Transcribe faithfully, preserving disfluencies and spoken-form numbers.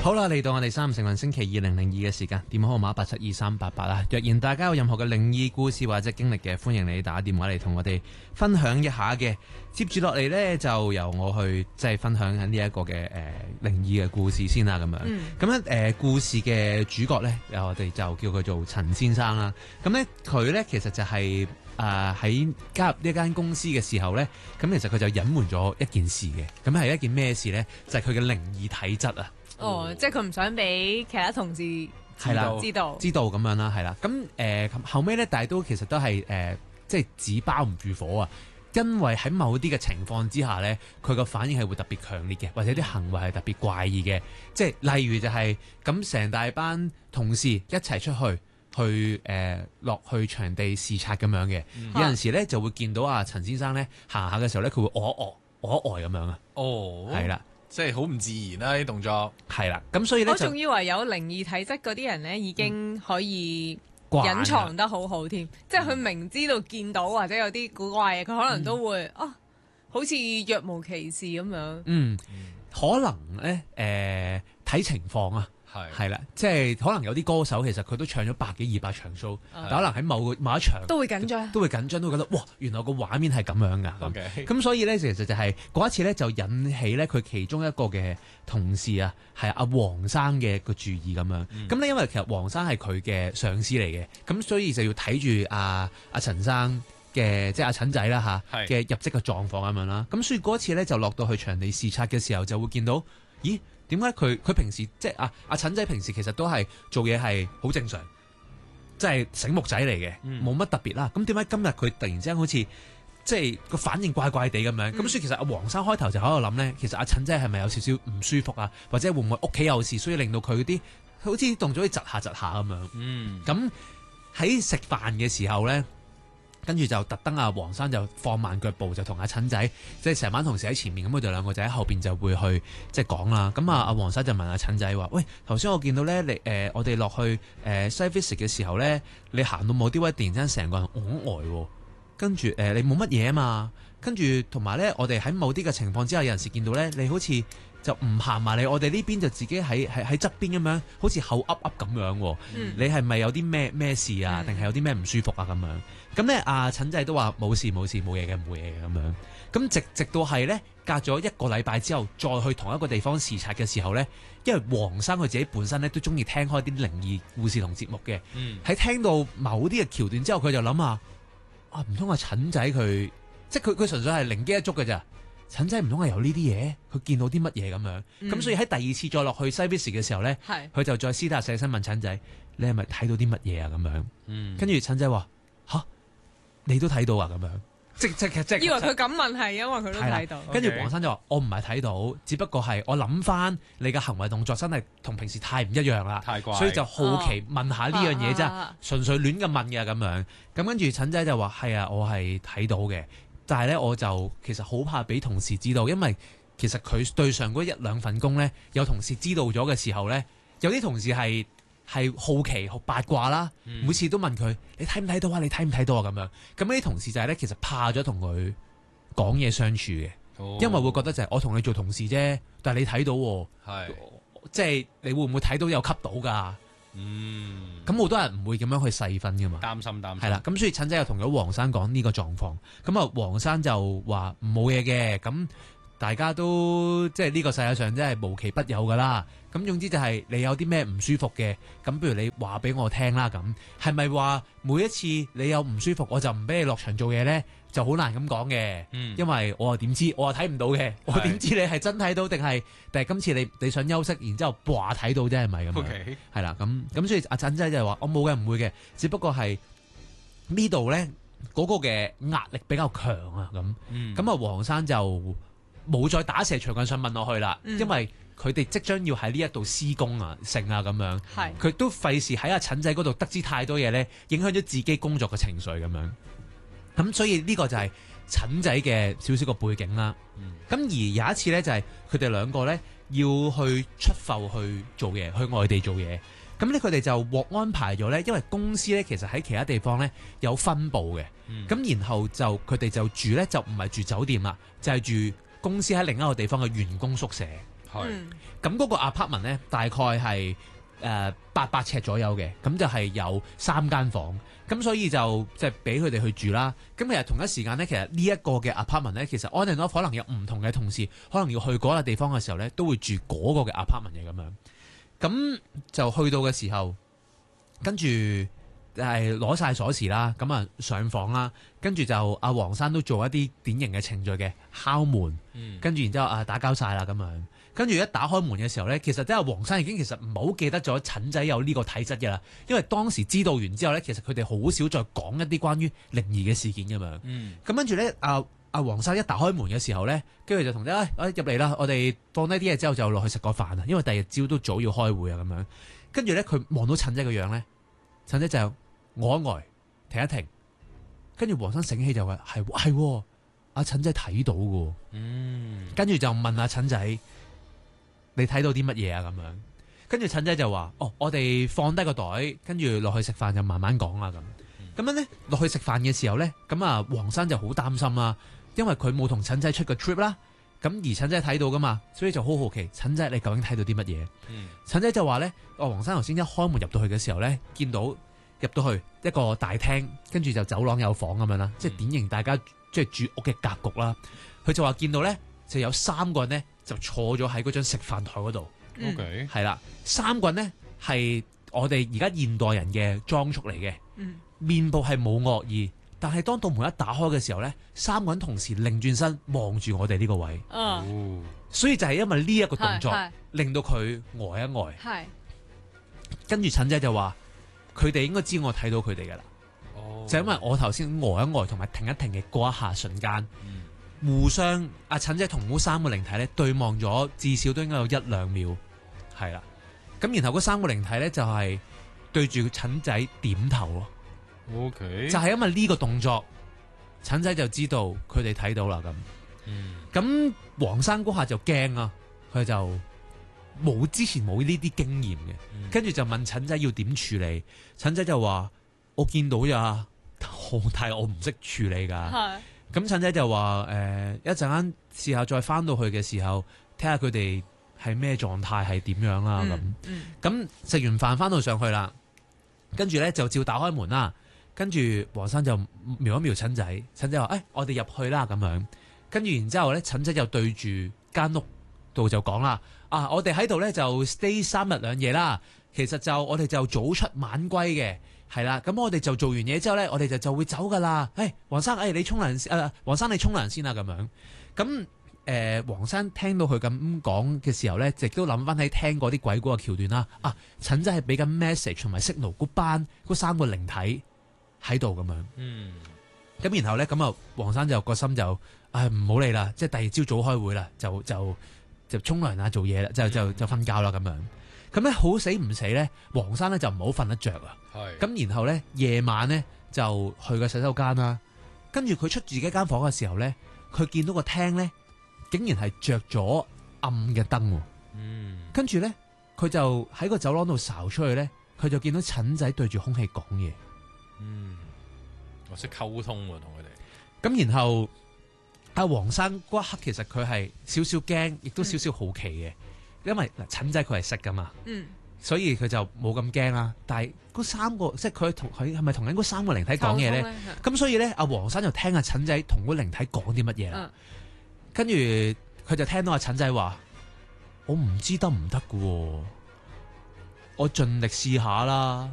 好啦，嚟到我哋三五成運星期二零零二嘅時間，電話號碼八七二三八八啦。若然大家有任何嘅靈異故事或者經歷嘅，歡迎你打電話嚟同我哋分享一下嘅。接住落嚟呢，就由我去即係分享緊呢一個嘅誒靈異嘅故事先啦，咁樣。咁咧誒故事嘅主角呢，我哋就叫佢做陳先生啦。咁呢，佢呢其實就係誒喺加入呢間公司嘅時候呢，咁其實佢就隱瞞咗一件事嘅。咁係一件咩事呢？就係佢嘅靈異體質啊。 哦，即係佢唔想俾其他同事係啦知道知道咁樣啦，係啦。咁誒、呃、後尾咧，但係都其實都係誒、呃，即係紙包唔住火啊。因為喺某啲嘅情況之下咧，佢個反應係會特別強烈嘅，或者啲行為係特別怪異嘅。即係例如就係咁，成大班同事一齊出去去誒落、呃、去場地視察咁樣嘅。嗯、有陣時咧就會見到阿陳先生咧行下嘅時候咧，佢會呆呆呆呆咁樣啊。 哦，係啦。即係好唔自然啦、啊！啲動作係啦，咁所以咧我仲以為有靈異體質嗰啲人咧，已經可以隱藏得好好添。即係佢明知道見到或者有啲古怪嘢，佢可能都會、嗯、啊，好似若無其事咁樣。嗯， 可能咧誒睇情況啊。係係啦，即係可能有啲歌手其實佢都唱咗百幾二百場 show，但可能喺某個某一場都會緊張， 都會緊張，都會覺得哇，原來個畫面係咁樣噶。咁 Okay. 所以咧，其實就係嗰一次咧，就引起咧佢其中一個嘅同事啊，係阿黃生嘅個注意咁樣。咁咧、嗯，因為其實黃生係佢嘅上司嚟嘅，咁所以就要睇住阿阿陳生嘅即係阿陳仔啦嚇嘅入職嘅狀況咁樣啦。咁所以嗰次咧就落到去場地視察嘅時候，就會見到咦？點解佢佢平時即係阿阿陳仔平時其實都係做嘢係好正常，即係醒目仔嚟嘅，冇乜、嗯、特別啦。咁點解今日佢突然之間好似即係個反應怪怪地咁樣？咁、嗯、所以其實阿黃生開頭就喺度諗咧，其實阿陳仔係咪有少少唔舒服啊？或者會唔會屋企有事，所以令到佢啲好似動咗啲窒下窒下咁樣？嗯，咁喺食飯嘅時候咧。跟住就特登阿黃生就放慢腳步，就同阿陳仔即係成班同事喺前面，咁佢哋兩個就喺後邊就會去即係講啦。咁啊阿黃生就問阿陳仔話：喂，頭先我見到咧，你誒、呃、我哋落去誒、呃、site visit 嘅時候咧，你行到某啲位，突然間成個人呆呆喎。跟住誒、呃、你冇乜嘢啊嘛。跟住同埋咧，我哋喺某啲嘅情況之下，有陣時見到咧，你好似就唔行埋嚟，我哋呢邊就自己喺喺喺側邊咁樣，好似口噏噏咁樣喎。嗯、你係咪有啲咩咩事啊？定係有啲咩唔舒服啊？咁樣咁咧，阿陳仔都話冇事冇事冇嘢嘅冇嘢嘅咁樣。咁直直到係咧，隔咗一個禮拜之後，再去同一個地方視察嘅時候咧，因為黃生佢自己本身咧都中意聽開啲靈異故事同節目嘅。喺、嗯、聽到某啲嘅橋段之後，佢就諗下啊，唔通阿陳仔佢即係佢佢純粹係靈機一觸嘅咋？陳仔唔通係有呢啲嘢？佢見到啲乜嘢咁樣？咁、嗯、所以喺第二次再落去西比士嘅時候咧，佢是就再私底下寫信問陳仔：你係咪睇到啲乜嘢啊？咁樣，嗯、跟住陳仔話：吓，你都睇到啊？咁樣，即即即，即以為佢咁問係因為佢都睇到。 跟住黃生就話：我唔係睇到，只不過係我諗翻你嘅行為動作真係同平時太唔一樣啦，太怪，所以就好奇問下呢樣嘢啫，啊、純粹亂咁問嘅咁樣。咁跟住陳仔就話：係啊，我係睇到嘅。但係咧，我就其實好怕俾同事知道，因為其實佢對上嗰一兩份工咧，有同事知道咗嘅時候咧，有啲同事係係好奇、好八卦啦，嗯、每次都問佢：你睇唔睇到啊？你睇唔睇到啊？咁樣咁呢啲同事就係咧，其實怕咗同佢講嘢相處嘅，哦、因為會覺得就係我同你做同事啫，但係你睇到喎，係即係你會唔會睇到有吸到㗎？嗯，咁好多人唔會咁樣去細分噶嘛，擔心擔心係啦，咁所以陳仔又同咗黃生講呢個狀況，咁啊黃生就話冇嘢嘅，咁大家都即係呢個世界上真係無奇不有噶啦，咁總之就係你有啲咩唔舒服嘅，咁不如你話俾我聽啦，咁係咪話每一次你有唔舒服我就唔俾你落場做嘢咧？就好難咁講嘅，嗯、因為我又點知，我又睇唔到嘅，是我點知你係真睇到定係，定係今次你你想休息，然之後話睇到啫，係咪咁樣？係啦 Okay.，咁咁所以阿陳仔就係話我冇嘅，唔會嘅，只不過係呢度咧嗰個嘅壓力比較強啊，咁咁啊黃生就冇再打蛇隨棍上問落去啦，嗯、因為佢哋即將要喺呢一度施工啊、成啊咁樣，佢是都費事喺阿陳仔嗰度得知太多嘢咧，影響咗自己工作嘅情緒咁樣。咁所以呢個就係陳仔嘅少少個背景啦。咁、嗯、而有一次呢，就係佢哋兩個呢要去出埠去做嘢，去外地做嘢。咁呢，佢哋就獲安排咗呢，因為公司呢其實喺其他地方呢有分部嘅。咁、嗯、然後就佢哋就住呢，就唔係住酒店啦，就係、是、住公司喺另一個地方嘅員工宿舍。 係咁嗰個 apartment 咧，大概係誒八百尺左右嘅，咁就係有三間房，咁所以就即係俾佢哋去住啦。咁其實同一時間咧，其實呢一個嘅 apartment 咧，其實 on and off 可能有唔同嘅同事，可能要去嗰個地方嘅時候咧，都會住嗰個嘅 apartment 嘅咁樣。咁就去到嘅時候，跟住係攞晒鎖匙啦，咁啊上房啦，跟住就阿黃生都做一啲典型嘅程序嘅敲門， 嗯、 跟住然之後啊打交晒啦咁樣。跟住一打開門嘅時候咧，其實即係黃生已經其實唔係好記得咗陳仔有呢個體質嘅啦，因為當時知道完之後咧，其實佢哋好少再講一啲關於靈異嘅事件咁樣。咁跟住咧，阿阿黃生一打開門嘅時候咧，跟住就同啲誒入嚟啦，我哋放低啲嘢之後就落去食個飯啊，因為第二日朝都早要開會啊咁樣。跟住咧，佢望到陳仔個樣咧，陳仔就呆一呆，停一停，跟住黃生醒起就話係係阿陳仔睇到嘅， 嗯， 跟住就問阿陳仔。你睇到啲乜嘢啊？咁樣，跟住陳仔就話：哦，我哋放低個袋，跟住落去食飯就慢慢講啦。咁，咁樣咧落去食飯嘅時候咧，咁啊黃生就好擔心啦，因為佢冇同陳仔出個 trip 啦。咁而陳仔睇到噶嘛，所以就好好奇，陳仔你究竟睇到啲乜嘢？嗯、陳仔就話咧：哦，黃生頭先一開門入到去嘅時候咧，見到入到去一個大廳，跟住就走廊有房咁樣啦，即係典型大家即係住屋嘅格局啦。佢就話見到咧就有三個人咧。就坐咗喺嗰張食飯台嗰度，OK，係啦，三個人呢係我哋而家現代人嘅裝束嚟嘅，嗯、面部係冇惡意，但係當道門一打開嘅時候呢，三個人同時擰轉身望住我哋呢個位，哦、所以就係因為呢一個動作令到佢呆一呆，跟住陳仔就話佢哋應該知我睇到佢哋噶啦，哦、就因為我頭先呆一呆同埋停一停嘅嗰一下瞬間。嗯互相阿陳仔同嗰三個靈體咧對望咗，至少都應該有一兩秒，係啦。咁然後嗰三個靈體咧就係、是、對住陳仔點頭咯。O K， 就係因為呢個動作，陳仔就知道佢哋睇到啦。咁，咁、嗯、黃生嗰下就驚啊，佢就冇之前冇呢啲經驗嘅，跟住、嗯、就問陳仔要點處理。陳仔就話：我見到呀，但係我唔識處理噶。咁陳仔就話：誒、呃，一陣間試下再翻到去嘅時候，睇下佢哋係咩狀態，係點樣啦。咁、嗯，咁食、嗯、完飯翻到上去啦，跟住咧就照打開門啦。跟住黃生就瞄一瞄陳仔，陳仔話：誒、哎，我哋入去啦。咁樣，跟住然之後咧，陳仔就對住間屋度就講啦：啊，我哋喺度咧就 stay 三日兩夜啦。其實就我哋就早出晚歸嘅。係啦，咁我哋就做完嘢之後咧，我哋就就會走噶啦。誒、哎，黃生，誒、哎，你沖涼先，誒、呃，黃生你沖涼先啦，咁樣。咁誒，黃生聽到佢咁講嘅時候咧，亦都諗翻起聽過啲鬼故嘅橋段啦。啊，陳仔係俾緊 message 同埋 signal 嗰班嗰三個靈體喺度咁樣。嗯。咁然後咧，咁啊，黃生就個心就，唉，唔好理啦，即係第二朝早開會啦，就就就沖涼啊，做嘢啦，就就就瞓覺啦，咁樣。咁咧好死唔死咧，黃生咧就唔好瞓得着啊。係。咁然後咧夜晚咧就去個洗手間啦，跟住佢出自己間房嘅時候咧，佢見到個廳咧竟然係着咗暗嘅燈。嗯。跟住咧佢就喺個走廊度睄出去咧，佢就見到陳仔對住空氣講嘢。 嗯。我識溝通喎，同佢哋。 咁然後阿黃生嗰一刻其實佢係少少驚，亦都少少好奇嘅。嗯。因為嗱，陳仔佢係識噶嘛，嗯、所以佢就冇咁驚啦。但係嗰三個，即係佢同佢係咪同緊嗰三個靈體講嘢咧？咁所以咧，阿黃生就聽阿陳仔同嗰靈體講啲乜嘢啦。跟住佢就聽到阿陳仔話：我唔知得唔得噶，我盡力試下啦。